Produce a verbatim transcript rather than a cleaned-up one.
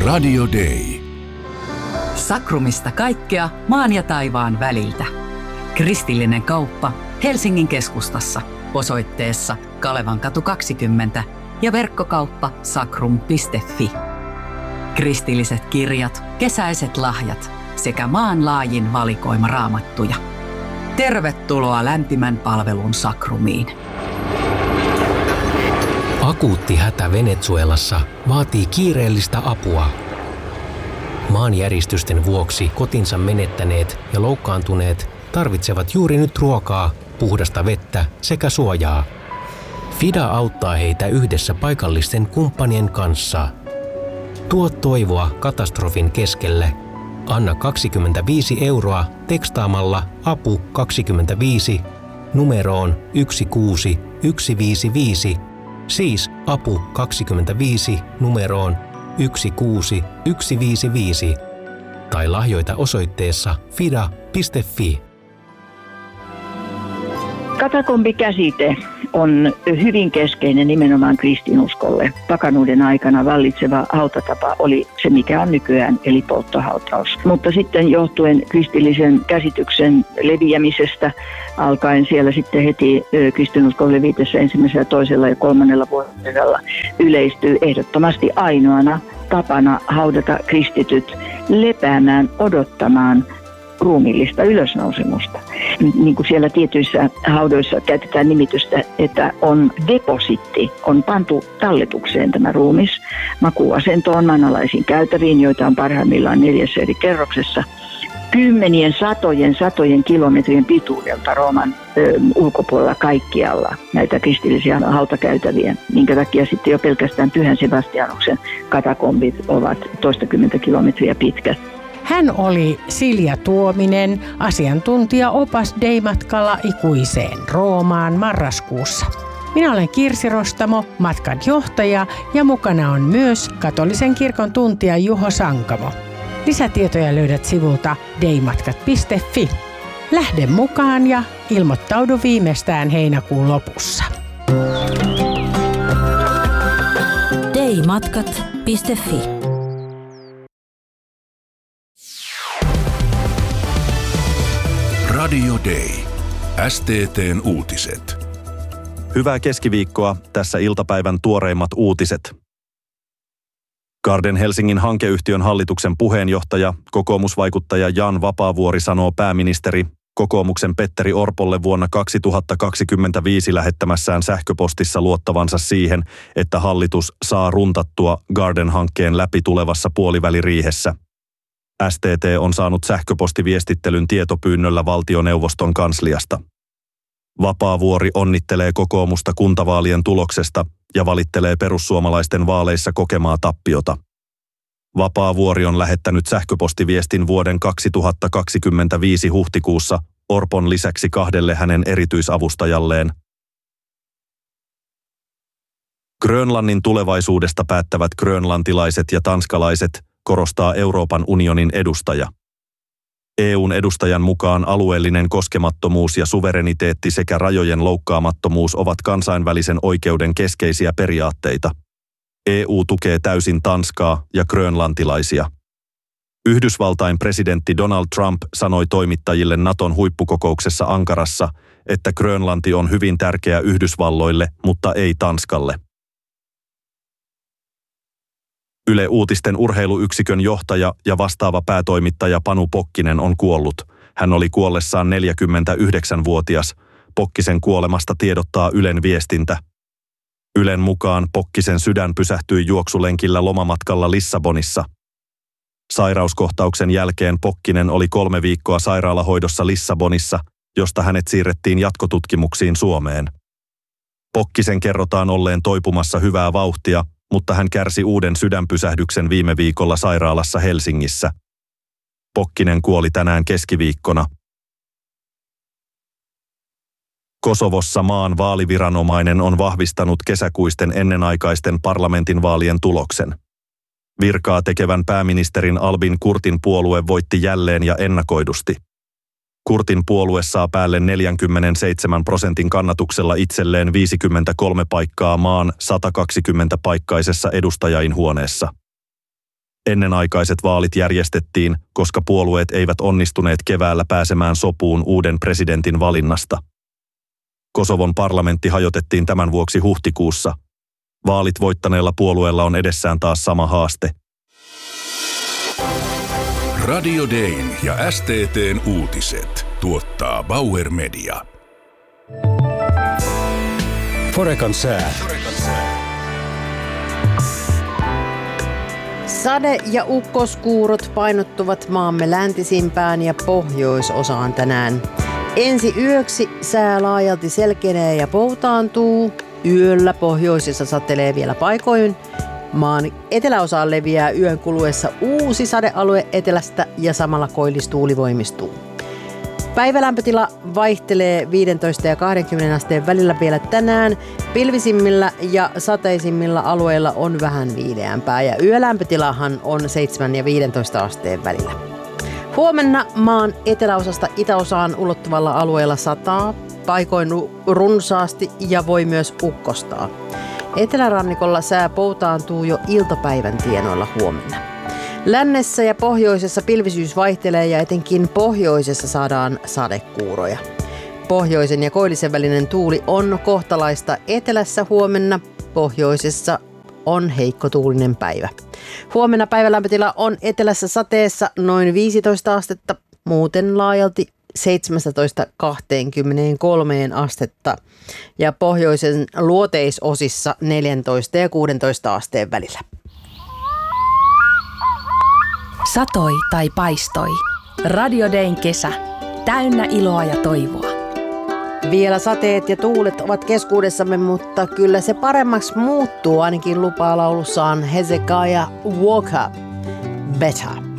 Radio Day. Sakrumista kaikkea maan ja taivaan väliltä. Kristillinen kauppa Helsingin keskustassa osoitteessa Kalevankatu kaksikymmentä ja verkkokauppa sakrum piste fi. Kristilliset kirjat, kesäiset lahjat sekä maanlaajin valikoima raamattuja. Tervetuloa lämpimän palvelun Sakrumiin. Akuutti hätä Venezuelassa vaatii kiireellistä apua. Maanjäristysten vuoksi kotinsa menettäneet ja loukkaantuneet tarvitsevat juuri nyt ruokaa, puhdasta vettä sekä suojaa. Fida auttaa heitä yhdessä paikallisten kumppanien kanssa. Tuo toivoa katastrofin keskelle. Anna kaksikymmentäviisi euroa tekstaamalla apu kaksikymmentäviisi numeroon yksi kuusi yksi viisi viisi, siis apu kaksikymmentäviisi numeroon yksi kuusi yksi viisi viisi tai lahjoita osoitteessa fida piste fi. Katakombikäsite on hyvin keskeinen nimenomaan kristinuskolle. Pakanuuden aikana vallitseva hautatapa oli se, mikä on nykyään, eli polttohautaus. Mutta sitten johtuen kristillisen käsityksen leviämisestä alkaen siellä sitten heti kristinuskon levitessä ensimmäisellä, toisella ja kolmannella vuodella yleistyy ehdottomasti ainoana tapana haudata kristityt lepäämään, odottamaan ruumiillista ylösnousemusta. Niin kuin siellä tietyissä haudoissa käytetään nimitystä, että on depositti, on pantu talletukseen tämä ruumis makuuasentoon, maanalaisiin käytäviin, joita on parhaimmillaan neljässä eri kerroksessa. Kymmenien, satojen, satojen kilometrien pituudelta Rooman ö, ulkopuolella kaikkialla näitä kristillisiä hautakäytäviä, minkä takia sitten jo pelkästään Pyhän Sebastianuksen katakombit ovat toistakymmentä kilometriä pitkät. Hän oli Silja Tuominen, asiantuntija opas Dei-matkalla ikuiseen Roomaan marraskuussa. Minä olen Kirsi Rostamo, matkan johtaja, ja mukana on myös katolisen kirkon tuntija Juho Sankamo. Lisätietoja löydät sivulta deimatkat piste fi. Lähde mukaan ja ilmoittaudu viimeistään heinäkuun lopussa. deimatkat piste fi. Radio Day. S T T:n uutiset. Hyvää keskiviikkoa, tässä iltapäivän tuoreimmat uutiset. Garden Helsingin hankeyhtiön hallituksen puheenjohtaja, kokoomusvaikuttaja Jan Vapaavuori sanoo pääministeri kokoomuksen Petteri Orpolle vuonna kaksituhattakaksikymmentäviisi lähettämässään sähköpostissa luottavansa siihen, että hallitus saa runtattua Garden-hankkeen läpi tulevassa puoliväliriihessä. S T T on saanut sähköpostiviestittelyn tietopyynnöllä valtioneuvoston kansliasta. Vapaavuori onnittelee kokoomusta kuntavaalien tuloksesta ja valittelee perussuomalaisten vaaleissa kokemaa tappiota. Vapaavuori on lähettänyt sähköpostiviestin vuoden kaksituhattakaksikymmentäviisi huhtikuussa Orpon lisäksi kahdelle hänen erityisavustajalleen. Grönlannin tulevaisuudesta päättävät grönlantilaiset ja tanskalaiset, korostaa Euroopan unionin edustaja. E U:n edustajan mukaan alueellinen koskemattomuus ja suvereniteetti sekä rajojen loukkaamattomuus ovat kansainvälisen oikeuden keskeisiä periaatteita. E U tukee täysin Tanskaa ja grönlantilaisia. Yhdysvaltain presidentti Donald Trump sanoi toimittajille Naton huippukokouksessa Ankarassa, että Grönlanti on hyvin tärkeä Yhdysvalloille, mutta ei Tanskalle. Yle Uutisten urheiluyksikön johtaja ja vastaava päätoimittaja Panu Pokkinen on kuollut. Hän oli kuollessaan neljäkymmentäyhdeksänvuotias. Pokkisen kuolemasta tiedottaa Ylen viestintä. Ylen mukaan Pokkisen sydän pysähtyi juoksulenkillä lomamatkalla Lissabonissa. Sairauskohtauksen jälkeen Pokkinen oli kolme viikkoa sairaalahoidossa Lissabonissa, josta hänet siirrettiin jatkotutkimuksiin Suomeen. Pokkisen kerrotaan olleen toipumassa hyvää vauhtia, mutta hän kärsi uuden sydänpysähdyksen viime viikolla sairaalassa Helsingissä. Pokkinen kuoli tänään keskiviikkona. Kosovossa maan vaaliviranomainen on vahvistanut kesäkuisten ennenaikaisten parlamentinvaalien tuloksen. Virkaa tekevän pääministerin Albin Kurtin puolue voitti jälleen ja ennakoidusti. Kurtin puolue saa päälle neljäkymmentäseitsemän prosentin kannatuksella itselleen viisikymmentäkolme paikkaa maan sata kaksikymmentä paikkaisessa edustajainhuoneessa. Ennenaikaiset vaalit järjestettiin, koska puolueet eivät onnistuneet keväällä pääsemään sopuun uuden presidentin valinnasta. Kosovon parlamentti hajotettiin tämän vuoksi huhtikuussa. Vaalit voittaneella puolueella on edessään taas sama haaste. Radio Dayn ja S T T:n uutiset tuottaa Bauer Media. Forekan sää. Sade- ja ukkoskuurot painottuvat maamme läntisimpään ja pohjoisosaan tänään. Ensi yöksi sää laajalti selkenee ja poutaantuu. Yöllä pohjoisessa satelee vielä paikoin. Maan eteläosaan leviää yön kuluessa uusi sadealue etelästä ja samalla koillistuuli voimistuu. Päivälämpötila vaihtelee viisitoista ja kaksikymmentä asteen välillä vielä tänään. Pilvisimmillä ja sateisimmilla alueilla on vähän viileämpää ja yölämpötilahan on seitsemän ja viisitoista asteen välillä. Huomenna maan eteläosasta itäosaan ulottuvalla alueella sataa, paikoin runsaasti ja voi myös ukkostaa. Etelärannikolla sää poutaantuu jo iltapäivän tienoilla huomenna. Lännessä ja pohjoisessa pilvisyys vaihtelee ja etenkin pohjoisessa saadaan sadekuuroja. Pohjoisen ja koillisen välinen tuuli on kohtalaista etelässä huomenna, pohjoisessa on heikkotuulinen päivä. Huomenna päivälämpötila on etelässä sateessa noin viisitoista astetta, muuten laajalti seitsemästätoista kaksikymmentäkolme astetta ja pohjoisen luoteisosissa neljätoista ja kuusitoista asteen välillä. Satoi tai paistoi. Radio Dayn kesä. Täynnä iloa ja toivoa. Vielä sateet ja tuulet ovat keskuudessamme, mutta kyllä se paremmaksi muuttuu, ainakin lupaa laulussaan Hezekiah Walker. Better.